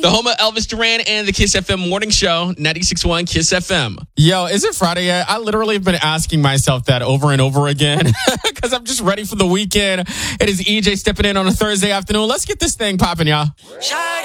The home of Elvis Duran and the Kiss FM morning show, 96.1 Kiss FM. Yo, is it Friday yet? I literally have been asking myself that over and over again because I'm just ready for the weekend. It is EJ stepping in on a Thursday afternoon. Let's get this thing popping, y'all.